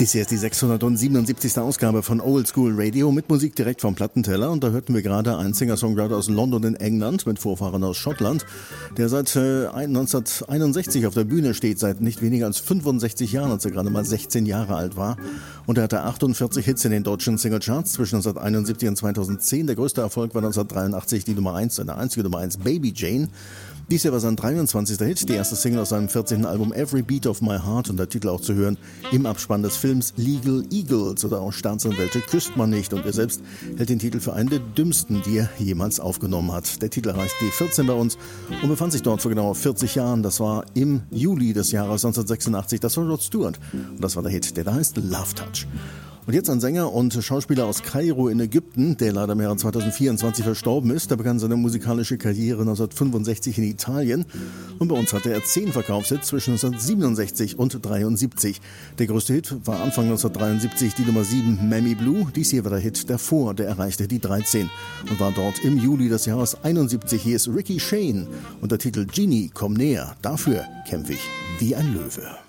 Dies hier ist die 677. Ausgabe von Old School Radio mit Musik direkt vom Plattenteller. Und da hörten wir gerade einen Singer-Songwriter aus London in England mit Vorfahren aus Schottland, der seit 1961 auf der Bühne steht, seit nicht weniger als 65 Jahren, als er gerade mal 16 Jahre alt war. Und er hatte 48 Hits in den deutschen Singlecharts zwischen 1971 und 2010. Der größte Erfolg war 1983 die Nummer 1, seine einzige Nummer 1, Baby Jane. Dies hier war sein 23. Hit, die erste Single aus seinem 14. Album Every Beat of My Heart und der Titel auch zu hören im Abspann des Films Legal Eagles oder auch Staatsanwälte küsst man nicht. Und er selbst hält den Titel für einen der dümmsten, die er jemals aufgenommen hat. Der Titel erreichte die 14 bei uns und befand sich dort vor genau 40 Jahren. Das war im Juli des Jahres 1986. Das war Rod Stewart und das war der Hit, der da heißt Love Touch. Und jetzt ein Sänger und Schauspieler aus Kairo in Ägypten, der leider im Jahre 2024 verstorben ist. Er begann seine musikalische Karriere 1965 in Italien und bei uns hatte er 10 Verkaufshits zwischen 1967 und 1973. Der größte Hit war Anfang 1973 die Nummer 7, Mammy Blue. Dies hier war der Hit davor, der erreichte die 13 und war dort im Juli des Jahres 71. Hier ist Ricky Shane und der Titel Genie, komm näher. Dafür kämpfe ich wie ein Löwe.